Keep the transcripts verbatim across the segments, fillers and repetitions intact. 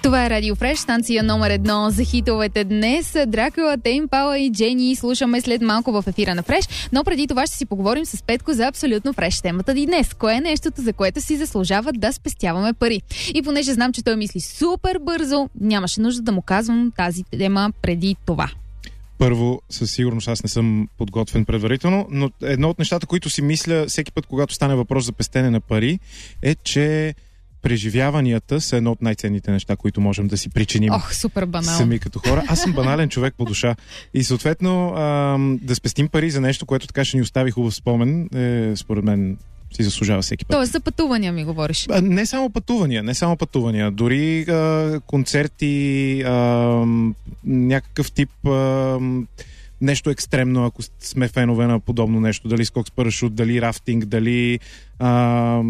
Това е Радио Фреш, станция номер едно за хитовете днес. Дракула, Тейм Пала и Джени слушаме след малко в ефира на Фреш, но преди това ще си поговорим с Петко за абсолютно Фреш темата ни днес. Кое е нещото, за което си заслужава да спестяваме пари? И понеже знам, че той мисли супер бързо, нямаше нужда да му казвам тази тема преди това. Първо, със сигурност аз не съм подготвен предварително, но едно от нещата, които си мисля всеки път, когато стане въпрос за пестене на пари, е, че преживяванията са едно от най-ценните неща, които можем да си причиним. Ох, супер банал. Сами като хора. Аз съм банален човек по душа. И съответно ам, да спестим пари за нещо, което така ще ни остави хубав спомен, е, според мен си заслужава всеки път. Тоест за пътувания ми говориш. А, не само пътувания, не само пътувания. Дори а, концерти, а, някакъв тип а, нещо екстремно, ако сме фенове на подобно нещо. Дали скок с парашут, дали рафтинг, дали а,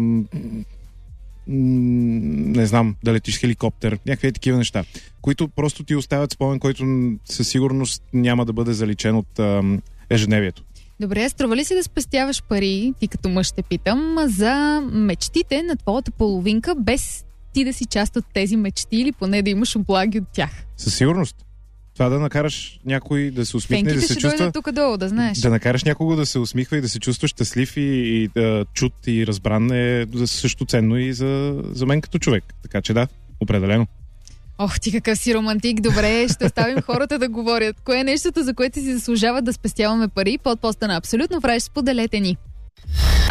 не знам, да летиш с хеликоптер, някакви такива неща, които просто ти оставят спомен, който със сигурност няма да бъде заличен от а, ежедневието. Добре, струва ли си да спестяваш пари, ти като мъж те питам, за мечтите на твоята половинка, без ти да си част от тези мечти или поне да имаш облаги от тях? Със сигурност. Това да накараш някой да се усмихне, Фенките да се ще чувства... дойдат тук долу, да знаеш. Да накараш някого да се усмихва и да се чувства щастлив и, и да, чут и разбран е също ценно и за, за мен като човек. Така че да, определено. Ох, ти какъв си романтик. Добре, ще оставим хората да говорят. Кое е нещото, за което си заслужава да спестяваме пари? Под поста на Абсолютно Фреш, споделете ни.